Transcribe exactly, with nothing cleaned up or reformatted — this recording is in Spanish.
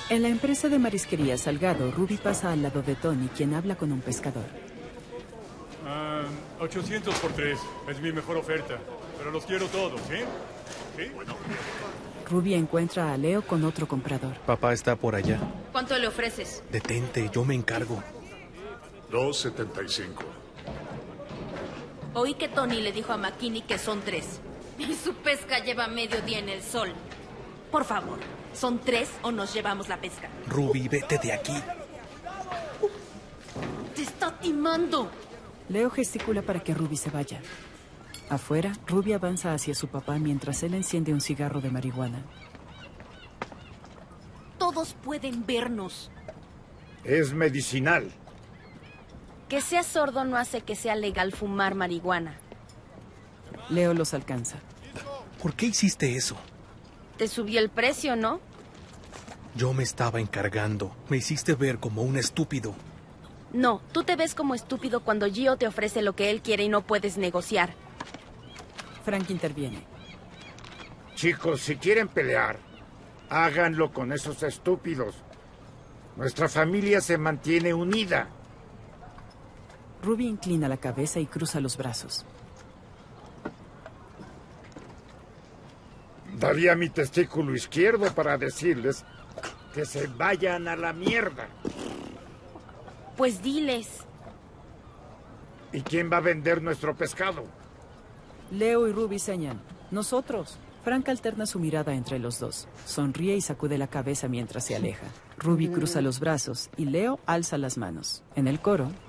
En la empresa de marisquería Salgado, Ruby pasa al lado de Tony, quien habla con un pescador. Uh, ochocientos por tres. Es mi mejor oferta. Pero los quiero todos, ¿sí? ¿Sí? Bueno. Ruby encuentra a Leo con otro comprador. Papá está por allá. ¿Cuánto le ofreces? Detente, yo me encargo. dos setenta y cinco. Oí que Tony le dijo a McKinney que son tres. Y su pesca lleva medio día en el sol. Por favor, ¿son tres o nos llevamos la pesca? Ruby, vete de aquí. ¡Te está timando! Leo gesticula para que Ruby se vaya. Afuera, Ruby avanza hacia su papá mientras él enciende un cigarro de marihuana. Todos pueden vernos. Es medicinal. Que seas sordo no hace que sea legal fumar marihuana. Leo los alcanza. ¿Por qué hiciste eso? Te subió el precio, ¿no? Yo me estaba encargando. Me hiciste ver como un estúpido. No, tú te ves como estúpido cuando Gio te ofrece lo que él quiere y no puedes negociar. Frank interviene. Chicos, si quieren pelear, háganlo con esos estúpidos. Nuestra familia se mantiene unida. Ruby inclina la cabeza y cruza los brazos. Daría mi testículo izquierdo para decirles que se vayan a la mierda. Pues diles. ¿Y quién va a vender nuestro pescado? Leo y Ruby señalan. Nosotros. Frank alterna su mirada entre los dos. Sonríe y sacude la cabeza mientras se aleja. Ruby cruza los brazos y Leo alza las manos. En el coro,